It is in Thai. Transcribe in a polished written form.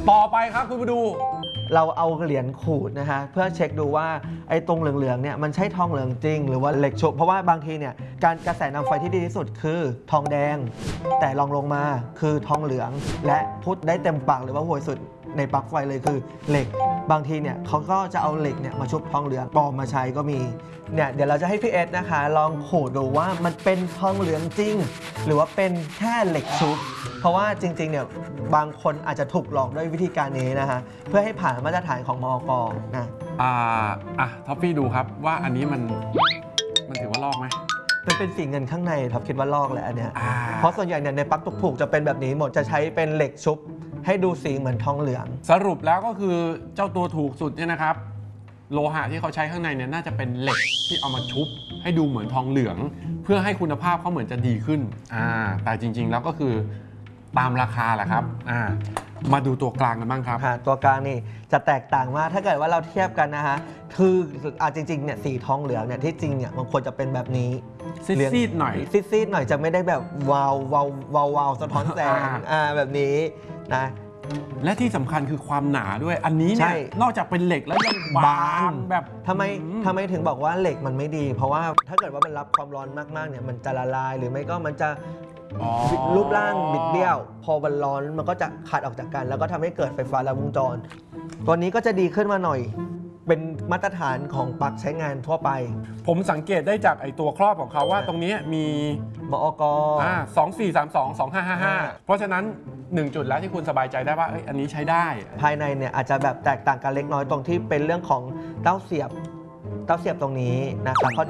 ต่อไปครับคุณมาดูเราเอาเหรียญขูดนะฮะเพื่อเช็คดูว่าไอ้ตรงเหลืองๆเนี่ยมันใช่ทองเหลืองจริงหรือว่าเหล็กชุบเพราะว่าบางทีเนี่ยการกระแสนำไฟที่ดีที่สุดคือทองแดงแต่ลองลงมาคือทองเหลืองและพูดได้เต็มปากหรือว่าห่วยสุดในปลั๊กไฟเลยคือเหล็กบางทีเนี่ยเขาก็จะเอาเหล็กเนี่ยมาชุบทองเหลืองปลอมมาใช้ก็มีเนี่ยเดี๋ยวเราจะให้พี่เอสนะคะลองขูดดูว่ามันเป็นทองเหลืองจริงหรือว่าเป็นแค่เหล็กชุบเพราะว่าจริงๆเนี่ยบางคนอาจจะถูกหลอกด้วยวิธีการนี้นะคะเพื่อให้ผ่านมาตรฐานของมอก.นะท็อปปี้ดูครับว่าอันนี้มันถือว่าลอกไหมมันเป็นสีเงินข้างในท็อปคิดว่าลอกแหละอันเนี้ยเพราะส่วนใหญ่เนี่ยในปลั๊กถูกๆจะเป็นแบบนี้หมดจะใช้เป็นเหล็กชุบให้ดูสีเหมือนทองเหลืองสรุปแล้วก็คือเจ้าตัวถูกสุดเนี่ยนะครับโลหะที่เขาใช้ข้างในเนี่ยน่าจะเป็นเหล็กที่เอามาชุบให้ดูเหมือนทองเหลืองเพื่อให้คุณภาพเขาเหมือนจะดีขึ้นแต่จริงๆแล้วก็คือตามราคาแหละครับมาดูตัวกลางกันบ้างครับตัวกลางนี่จะแตกต่างมากถ้าเกิดว่าเราเทียบกันนะฮะคือจริงๆเนี่ยสีทองเหลืองเนี่ยที่จริงเนี่ยมันควรจะเป็นแบบนี้ซีดๆหน่อยซีดๆหน่อยจะไม่ได้แบบวาวสะท้อนแสงแบบนี้นะและที่สำคัญคือความหนาด้วยอันนี้เนี่ยนอกจากเป็นเหล็กแล้วยังบางแบบทำไมถึงบอกว่าเหล็กมันไม่ดี เพราะว่าถ้าเกิดว่ามันรับความร้อนมากๆเนี่ยมันจะละลายหรือไม่ก็มันจะรูปร่างบิดเบี้ยวพอมันร้อนมันก็จะขาดออกจากกันแล้วก็ทำให้เกิดไฟฟ้าลัดวงจรตัวนี้ก็จะดีขึ้นมาหน่อยเป็นมาตรฐานของปลั๊กใช้งานทั่วไปผมสังเกตได้จากไอตัวครอบของเขาว่าตรงนี้มีมอก. 24322555เพราะฉะนั้น1จุดแล้วที่คุณสบายใจได้ว่าอันนี้ใช้ได้ภายในเนี่ยอาจจะแบบแตกต่างกันเล็กน้อยตรงที่เป็นเรื่องของเต้าเสียบตรงนี้นะครับ